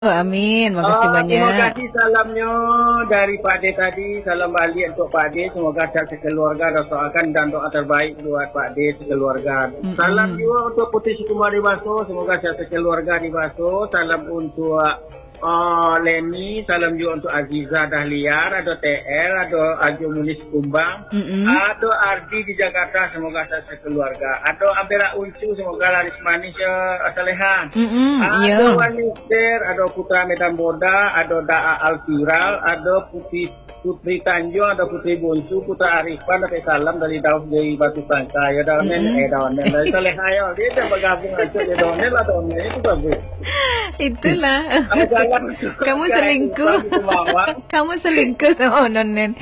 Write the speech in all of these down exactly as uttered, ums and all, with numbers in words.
Oh, amin, makasih Ah, banyak. terima kasih salamnya dari Pak De tadi. Salam balik untuk Pak De. Semoga sehat sekeluarga dan doakan dan doa terbaik buat Pak De sekeluarga. Mm-mm. Salam juga untuk Putri Sukumar di Baso. Semoga sehat sekeluarga di Baso. Salam untuk uh, Leni. Salam juga untuk Aziza Dahliar. Ada T L. Ada Ajo Munis Kumbang. Mm-mm. Ada Ardi di Jakarta. Semoga sehat sekeluarga. Ada Abera Uncu. Semoga laris manis uh, saleha. Mm-mm, Ada iya. Wanister, ada Putra Medan Boda, ada Da'a Alfiral, ada Putri Putri Tanjung, ada Putri Bunsu, Putra Arifan, ada salam dari Daus dari Batu Sangka. Ya Daunel, Mm-mm. eh Daunel dari Salehaya. Dia dah bergabung aja di Daunel lah Daunel itu bagus. Itulah. Kamu jalan. Kamu selingkuh. Kamu selingkuh sama Nonen.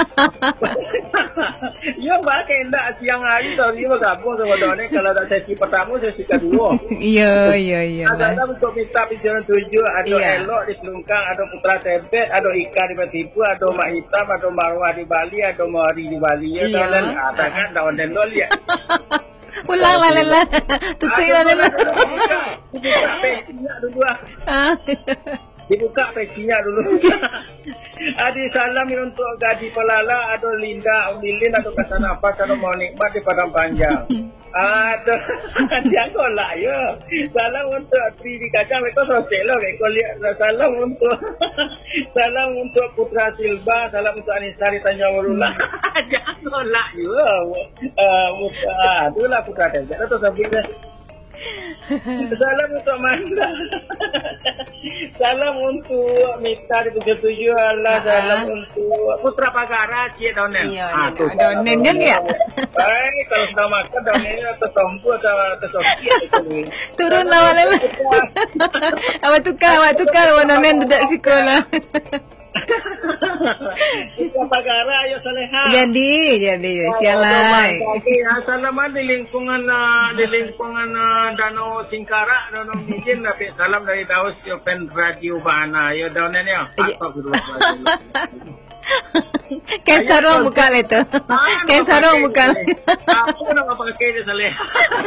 Ya mbak, kendak siang hari tadi bergabung sama Daunel. Kalau ada sesi pertama, sesi kedua. Iya, iya, iya. Ada untuk minta pikiran tujuh, ada Iya. Elok di Selungkang, ada Putra Tebet, ada Ika di Batipu, ada Mak Hitam, ada Marwah di Bali, ada Mari di Bali. Ya, Iya. dan ada kan daun dan dol ya. Ulang lah, lah. Tutup lah, lah. Dibuka pecinya dulu ah. Ah. Dibuka pecinya dulu. Adi salam untuk Gadi Pelala, ada Linda, Umilin, ada Kasanafas, ada mau nikmat di Padang Panjang. Ada jago lah ya. Salam untuk Tri di Kacang, mereka sosial lah. Mereka lihat salam untuk salam untuk Putra Silba, salam untuk Anisari Tanjung Merula. Jago lah ya. Uh, itulah Putra Tengah. Itu sebutnya. Salam untuk Manda. Salam untuk Mita di tujuh tujuh Allah. Salam untuk Putra Pagara Cik Daunel. Iya, iya. Daunel kan ya? Baik, kalau sudah makan Daunel atau tompu atau atau soki. Turun lah, lah. Awak tukar, awak tukar. Awak Nonen duduk sekolah. Putra Pagara, ayo Saleha. Jadi, jadi. Sialai. Assalamualaikum di lingkungan uh, di lingkungan uh, Danau Singkarak, Danau Mijin. Tapi salam dari Daus Pen Radio Bahana. Ya Daunel ya. Apa kedua? Ken sarong buka lah tu. Ken sarong buka. Apa nak pakai dia Saleha?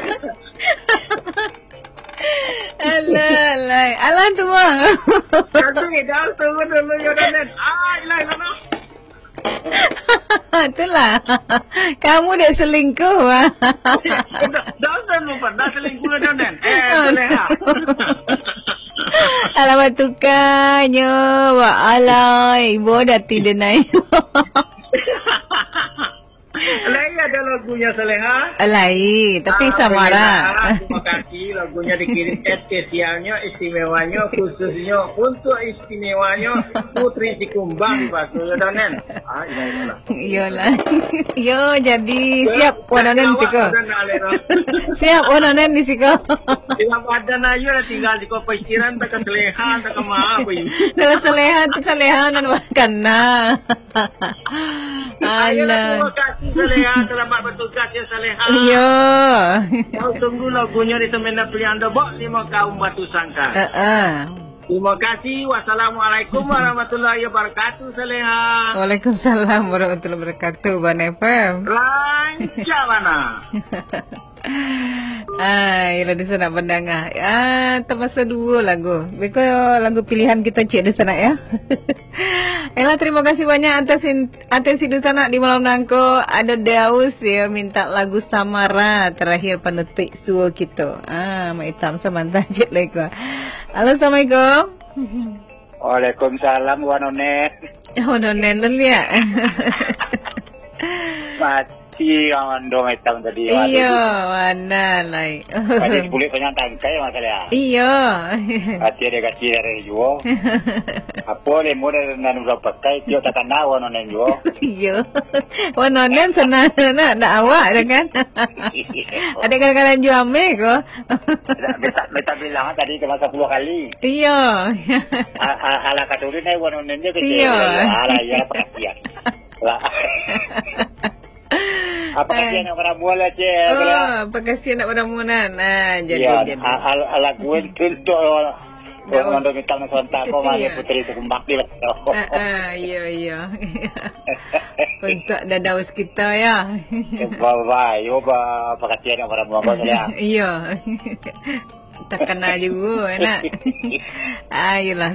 Alah, alah. Alah tu mah. Satu ni dah tunggu dulu ya Daunel. Ah, ilah ilah. Itulah. Kamu dah selingkuh. Wah. Dah lupa dah selingkuh dah Daunel. Eh, Saleha. Alamat tukarnya. Wah, alai. Ibu dah tidak naik. Lagi ada lagunya Saleha. Alai. Tapi Ah, Samara. Terima kasih lagunya dikirim spesialnya, istimewanya, khususnya untuk istimewanya Putri Sikumbang di Batu ya Daunel. Ah, iya iyalah. Iyalah. Yo, jadi siap Wanonen siko. Ada nak lera. Siap Wanonen di siko. Dengan badan ayo dah tinggal di kau pikiran tak keselehan tak kemana pun. Kalau selehan tu selehan dan makan nah. Ayolah, terima Alah. kasih Saleha, selamat bertugas ya Saleha. Yo. Kau tunggu lagunya di Semena Pilihan Debok lima kaum Batu Sangka. Uh -uh. Terima kasih. Wassalamualaikum warahmatullahi wabarakatuh Saleha. Waalaikumsalam warahmatullahi wabarakatuh. Ban F M. Lancar mana? Ah, ialah di sana pandang ah. Ah, termasuk dua lagu. Beko lagu pilihan kita cik di sana ya. Ella, terima kasih banyak atas in, atensi di sana di malam nangko. Ada Daus ya minta lagu Samara terakhir penutup suara kita. Ah, Mak Hitam sama cik leko. Halo, Assalamualaikum. Waalaikumsalam Wanonet. Oh, Nonen dulu ya. Masih kawan dong hitam tadi. Iya, mana lai. Tadi kulit banyak tangkai masalah. Iya. Hati ada kasih dari jual. Apa lemo dan dan udah pakai dia tak kenal Wanonet jual. Iya. Wah, Nonen senang nak nak awak dah kan. Ada kadang-kadang jual ame ko. Beta beta bilang tadi ke masa puluh kali. Iya. Ala katurin ay Wanonet dia kecil. Iya. Ala ya perhatian. Lah. Apa kasihan nak pada bola cik? Oh, pekasian nak pada-munan. Nah, jadi Ya, jadi. ala ala gue untuk orang orang minta nasonta kau mana Iya. Putri Sikumbang di betul. Ah, ah, iya iya. Untuk Dadaus kita ya. Bye bye, yo ba pakatian yang para buang ya. Iya. Tak kena juga, nak. Ayolah.